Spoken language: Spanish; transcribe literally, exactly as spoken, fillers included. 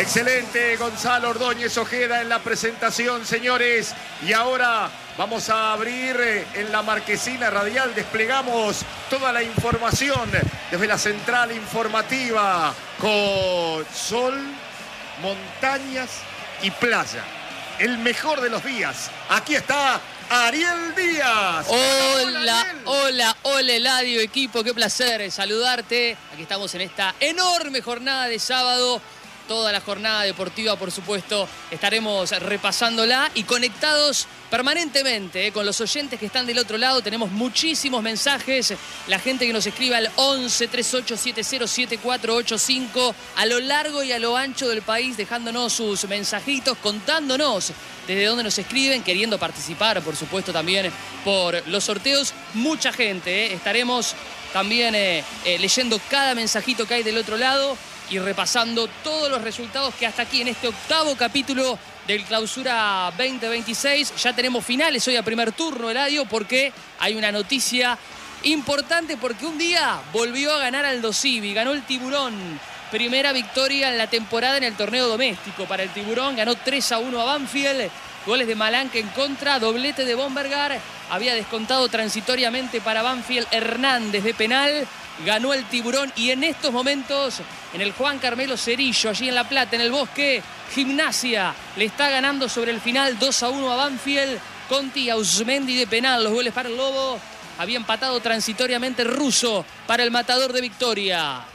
Excelente, Gonzalo Ordóñez Ojeda en la presentación, señores. Y ahora vamos a abrir en la marquesina radial. Desplegamos toda la información desde la central informativa con sol, montañas y playa. El mejor de los días. Aquí está Ariel Díaz. Hola, hola, hola Eladio, equipo, qué placer saludarte. Aquí estamos en esta enorme jornada de sábado. Toda la jornada deportiva, por supuesto, estaremos repasándola y conectados permanentemente eh, con los oyentes que están del otro lado. Tenemos muchísimos mensajes. La gente que nos escribe al once, treinta y ocho setenta, setenta y cuatro ochenta y cinco a lo largo y a lo ancho del país, dejándonos sus mensajitos, contándonos desde dónde nos escriben, queriendo participar, por supuesto, también por los sorteos. Mucha gente, eh. estaremos también eh, eh, leyendo cada mensajito que hay del otro lado y repasando todos los resultados que hasta aquí en este octavo capítulo del Clausura veinte veintiséis. Ya tenemos finales hoy a primer turno, Eladio, porque hay una noticia importante, porque un día volvió a ganar Aldo Civi, ganó el Tiburón. Primera victoria en la temporada en el torneo doméstico para el Tiburón, ganó tres a uno a Banfield, goles de Malanque en contra, doblete de Bombergar, había descontado transitoriamente para Banfield Hernández de penal. Ganó el Tiburón y en estos momentos en el Juan Carmelo Cerillo, allí en La Plata, en el Bosque, Gimnasia le está ganando sobre el final dos a uno a Banfield. Conti y Ausmendi de penal, los goles para el Lobo. Había empatado transitoriamente Russo para el Matador de Victoria.